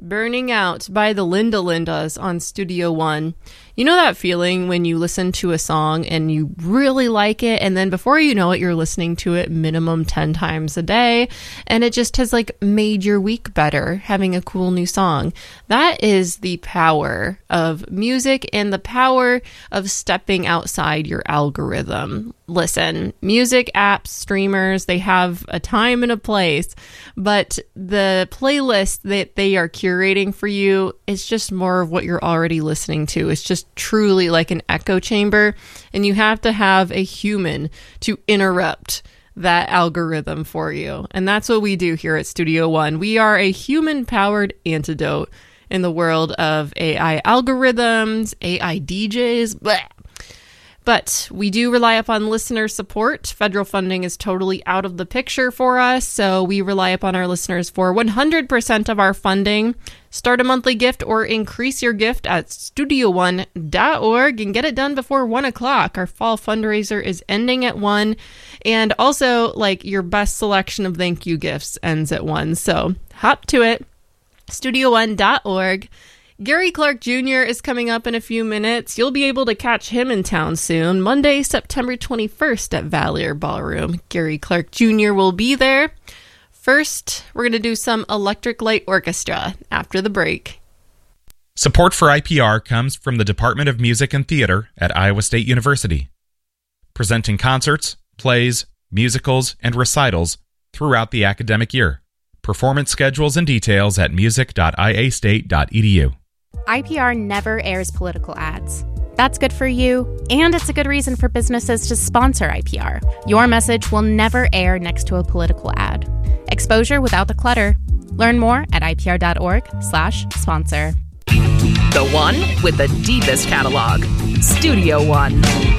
Burning Out by the Linda Lindas on Studio One. You know that feeling when you listen to a song and you really like it, and then before you know it, you're listening to it minimum 10 times a day, and it just has like made your week better, having a cool new song. That is the power of music and the power of stepping outside your algorithm. Listen, music apps, streamers, they have a time and a place, but the playlist that they are curating for you is just more of what you're already listening to. It's just truly like an echo chamber, and you have to have a human to interrupt that algorithm for you. And that's what we do here at Studio One. We are a human-powered antidote in the world of AI algorithms, AI DJs, bleh. But we do rely upon listener support. Federal funding is totally out of the picture for us, so we rely upon our listeners for 100% of our funding. Start a monthly gift or increase your gift at studioone.org and get it done before 1 o'clock. Our fall fundraiser is ending at 1, and also, like, your best selection of thank you gifts ends at 1, so hop to it. studioone.org. Gary Clark Jr. is coming up in a few minutes. You'll be able to catch him in town soon. Monday, September 21st at Valier Ballroom. Gary Clark Jr. will be there. First, we're going to do some Electric Light Orchestra after the break. Support for IPR comes from the Department of Music and Theater at Iowa State University, presenting concerts, plays, musicals, and recitals throughout the academic year. Performance schedules and details at music.iastate.edu. IPR never airs political ads. That's good for you, and it's a good reason for businesses to sponsor IPR. Your message will never air next to a political ad. Exposure without the clutter. Learn more at ipr.org/sponsor. The one with the deepest catalog. Studio One.